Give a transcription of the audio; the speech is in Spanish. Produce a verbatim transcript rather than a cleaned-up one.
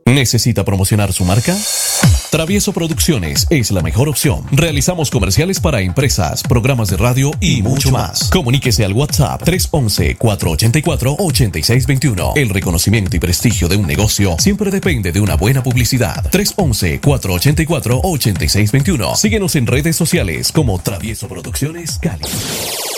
¿Necesita promocionar su marca? Travieso Producciones es la mejor opción. Realizamos comerciales para empresas, programas de radio y mucho más. Comuníquese al WhatsApp tres once, cuatro ochenta y cuatro, ochenta y seis veintiuno. El reconocimiento y prestigio de un negocio siempre depende de una buena publicidad. tres once, cuatro ochenta y cuatro, ochenta y seis veintiuno. Síguenos en redes sociales como Travieso Producciones Cali.